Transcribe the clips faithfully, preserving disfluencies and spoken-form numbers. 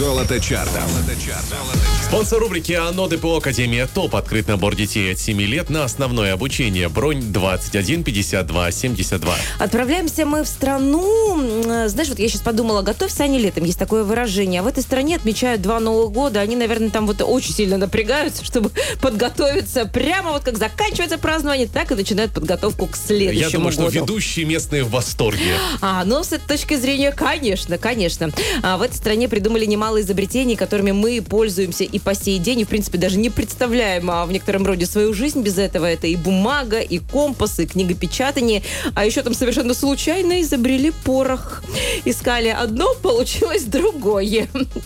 Золото чарта. Спонсор рубрики ОНО ДПО Академия ТОП. Открыт набор детей от семи лет на основное обучение. Бронь двадцать один пятьдесят два семьдесят два. Отправляемся мы в страну... Знаешь, вот я сейчас подумала, готовься они летом. Есть такое выражение. А в этой стране отмечают два Новых года. Они, наверное, там вот очень сильно напрягаются, чтобы подготовиться. Прямо вот как заканчивается празднование, так и начинают подготовку к следующему Я думаю, году. что ведущие местные в восторге. А, ну, с этой точки зрения, конечно, конечно. А, в этой стране придумали немало изобретений, которыми мы пользуемся и по сей день, и, в принципе, даже не представляем а, в некотором роде свою жизнь без этого. Это и бумага, и компас, и книгопечатание. А еще там совершенно случайно изобрели порох. Искали одно, получилось другое.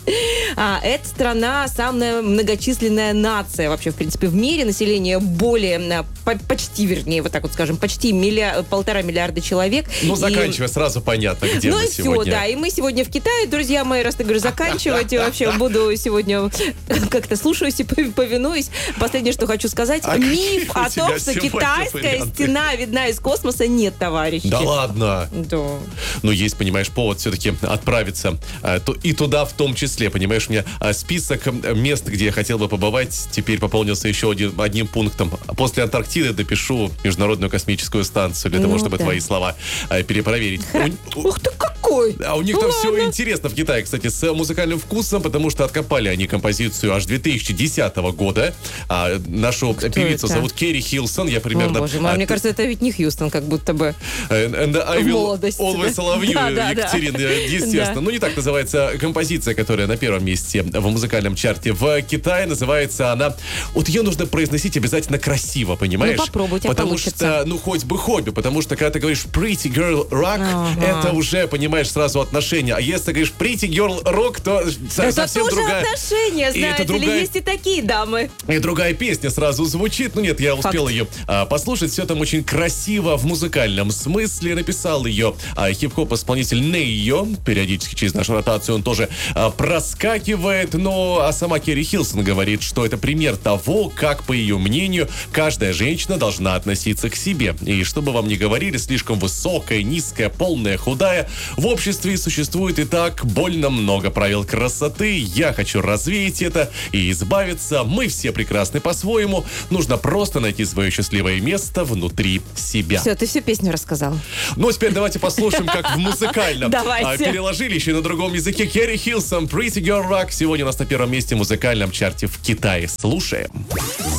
А, эта страна самая многочисленная нация вообще, в принципе, в мире. Население более, по, почти, вернее, вот так вот скажем, почти миллиар, полтора миллиарда человек. Ну, И... заканчивая, сразу понятно, где ну мы и сегодня. все, да. И мы сегодня в Китае, друзья мои, раз ты говоришь заканчивать, и вообще буду сегодня как-то слушаюсь и повинуюсь. Последнее, что хочу сказать. А Миф о какие у том, тебя что сегодня китайская варианты? стена видна из космоса, нет, товарищи. Да ладно. Да. Ну, есть, понимаешь, повод все-таки отправиться а, то, и туда в том числе, понимаешь, у меня а, список мест, где я хотел бы побывать, теперь пополнился еще один, одним пунктом. После Антарктиды допишу Международную космическую станцию для Ну, того, чтобы да. твои слова а, перепроверить. У- Ух ты, какой! А у них Ну там ладно. все интересно в Китае, кстати, с музыкальным вкусом, потому что откопали они композицию аж две тысячи десятого года. А, нашу певицу это? зовут Керри Хилсон. Я О, примерно... боже мой, а, мне кажется, это ведь не Хьюстон, как будто бы. And I В will молодости, always да. love you, Да, да, да. Екатерина, естественно. Да. Ну, не так называется композиция, которая на первом месте в музыкальном чарте. В Китае называется она... Вот ее нужно произносить обязательно красиво, понимаешь? Ну, попробуй, у тебя Потому получится. что, ну, хоть бы хобби, потому что, когда ты говоришь pretty girl rock, Ага. это уже, понимаешь, сразу отношения. А если ты говоришь pretty girl rock, то со- Это совсем тоже другая... отношения, И это знаете ли, другая- есть и такие дамы. И другая песня сразу звучит. Ну нет, я успел Факт. ее а, послушать. Все там очень красиво в музыкальном смысле. Написал ее а, хип-хоп-исполнитель Нейо. Периодически через нашу ротацию он тоже а, проскакивает. Но а сама Керри Хилсон говорит, что это пример того, как, по ее мнению, каждая женщина должна относиться к себе. И чтобы вам не говорили, слишком высокая, низкая, полная, худая, в обществе существует и так больно много правил красоты. Я хочу развеять это и избавиться. Мы все прекрасны по-своему. Нужно просто найти свое счастливое место внутри себя. Все, ты всю песню рассказал. Ну, а теперь давайте послушаем, как в музыкальном. Давайте. А, переложили еще и на другом языке. Керри Хилсон, Pretty Girl Rock. Сегодня у нас на первом месте в музыкальном чарте в Китае. Слушаем.